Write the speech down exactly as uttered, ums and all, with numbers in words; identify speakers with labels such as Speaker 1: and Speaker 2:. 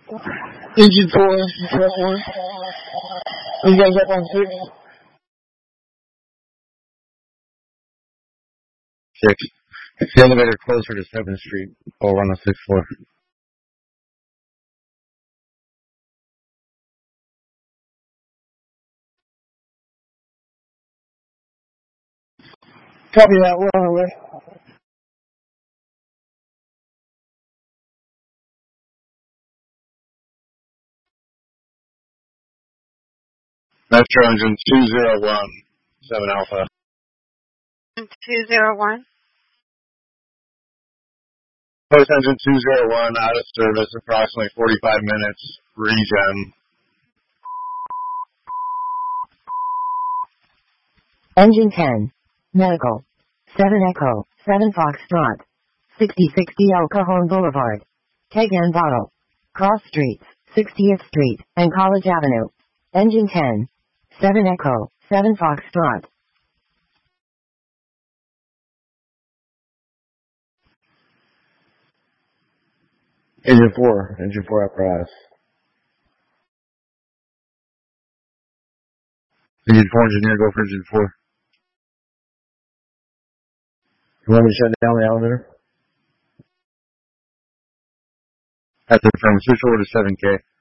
Speaker 1: Engine four, engine four, one. You guys up on six?
Speaker 2: Six. It's the elevator closer to seventh Street. Oh, we're on the sixth floor.
Speaker 1: Copy that, we're on our way.
Speaker 2: Metro engine two zero one, seven Alpha.
Speaker 3: two zero one.
Speaker 2: Post engine two zero one, out of service, approximately forty-five minutes, regen.
Speaker 4: Engine ten. Medical. seven Echo, seven Foxtrot. sixty sixty El Cajon Boulevard. Keg and Bottle. Cross Streets, sixtieth Street, and College Avenue. Engine ten. seven Echo, seven Foxtrot.
Speaker 2: Engine four, engine four apparatus. Engine four engineer, go for engine four. You want me to shut down the elevator? That's it, from switch over to seven K.